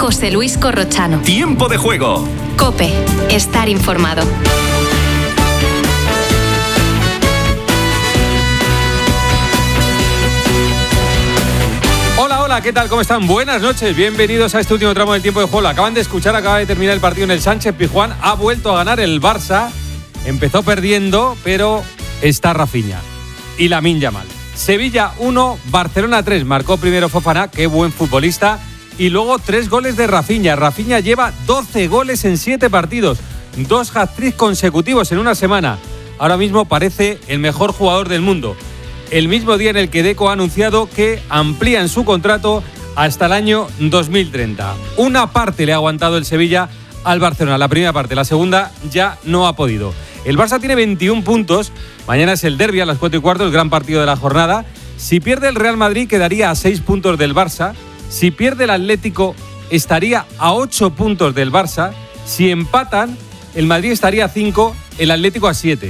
José Luis Corrochano. Tiempo de juego. COPE. Estar informado. Hola, ¿qué tal? ¿Cómo están? Buenas noches, bienvenidos a este último tramo del tiempo de juego. Acaban de escuchar, acaba de terminar el partido en el Sánchez-Pizjuán. Ha vuelto a ganar el Barça. Empezó perdiendo, pero está Rafinha y Lamine Yamal. Sevilla 1, Barcelona 3. Marcó primero Fofana, qué buen futbolista. Y luego 3 goles de Rafinha. Rafinha lleva 12 goles en 7 partidos. 2 hat-tricks consecutivos en una semana. Ahora mismo parece el mejor jugador del mundo. El mismo día en el que Deco ha anunciado que amplían su contrato hasta el año 2030. Una parte le ha aguantado el Sevilla al Barcelona, la primera parte. La segunda ya no ha podido. El Barça tiene 21 puntos. Mañana es el derbi a las 4:15, el gran partido de la jornada. Si pierde el Real Madrid quedaría a 6 puntos del Barça. Si pierde el Atlético estaría a 8 puntos del Barça. Si empatan, el Madrid estaría a 5, el Atlético a 7.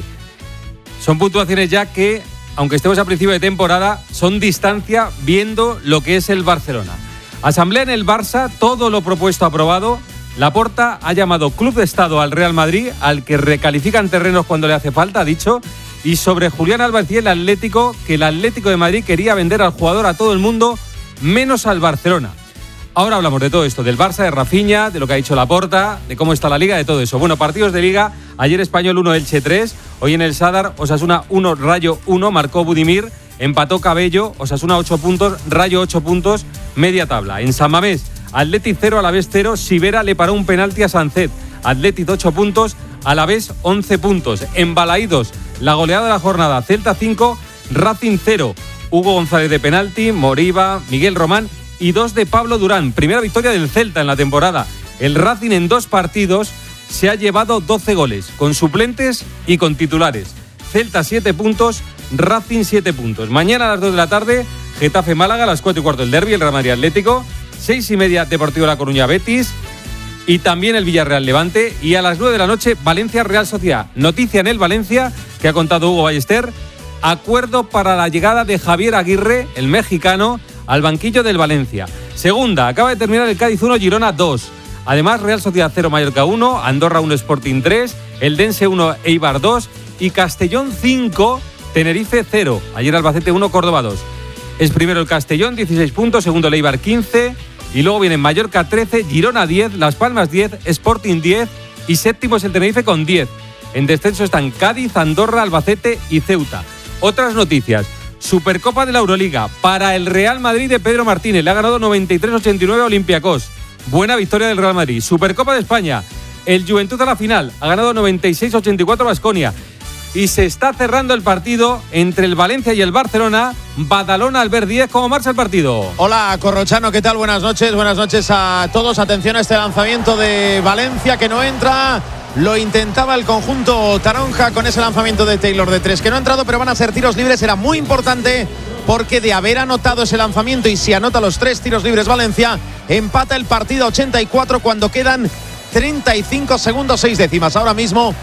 Son puntuaciones ya que, aunque estemos a principio de temporada, son distancia viendo lo que es el Barcelona. Asamblea en el Barça, todo lo propuesto aprobado. Laporta ha llamado club de estado al Real Madrid, al que recalifican terrenos cuando le hace falta, ha dicho. Y sobre Julián Álvarez y el Atlético, que el Atlético de Madrid quería vender al jugador a todo el mundo, menos al Barcelona. Ahora hablamos de todo esto, del Barça, de Rafinha, de lo que ha dicho Laporta, de cómo está la Liga, de todo eso. Bueno, partidos de Liga, ayer Español 1, Elche 3, hoy en el Sadar, Osasuna 1, Rayo 1, marcó Budimir, empató Cabello, Osasuna 8 puntos, Rayo 8 puntos, media tabla. En San Mamés, Athletic 0, Alavés 0, Sivera le paró un penalti a Sancet, Athletic 8 puntos, Alavés 11 puntos. En Balaídos, la goleada de la jornada, Celta 5, Racing 0, Hugo González de penalti, Moriba, Miguel Román y 2 de Pablo Durán. Primera victoria del Celta en la temporada. El Racing en 2 partidos se ha llevado 12 goles, con suplentes y con titulares. Celta 7 puntos, Racing 7 puntos. Mañana a las 2 de la tarde, Getafe-Málaga, a las 4:15 el derbi, el Real Madrid Atlético, 6:30 Deportivo La Coruña Betis y también el Villarreal Levante. Y a las 9 de la noche, Valencia Real Sociedad. Noticia en el Valencia, que ha contado Hugo Ballester, acuerdo para la llegada de Javier Aguirre, el mexicano, al banquillo del Valencia. Segunda, acaba de terminar el Cádiz 1, Girona 2. Además, Real Sociedad 0, Mallorca 1, Andorra 1, Sporting 3, Eldense 1, Eibar 2 y Castellón 5, Tenerife 0. Ayer Albacete 1, Córdoba 2. Es primero el Castellón, 16 puntos, segundo el Eibar 15 y luego vienen Mallorca 13, Girona 10, Las Palmas 10, Sporting 10 y séptimo es el Tenerife con 10. En descenso están Cádiz, Andorra, Albacete y Ceuta. Otras noticias. Supercopa de la Euroliga para el Real Madrid de Pedro Martínez. Le ha ganado 93-89 a Olympiacos. Buena victoria del Real Madrid. Supercopa de España. El Juventud a la final. Ha ganado 96-84 a Baskonia. Y se está cerrando el partido entre el Valencia y el Barcelona. Badalona, Albert Díez. ¿Cómo marcha el partido? Hola, Corrochano. ¿Qué tal? Buenas noches. Buenas noches a todos. Atención a este lanzamiento de Valencia que no entra. Lo intentaba el conjunto Taronja con ese lanzamiento de Taylor de 3 que no ha entrado, pero van a ser tiros libres. Era muy importante porque de haber anotado ese lanzamiento y si anota los 3 tiros libres Valencia, empata el partido a 84 cuando quedan 35 segundos 6 décimas. Ahora mismo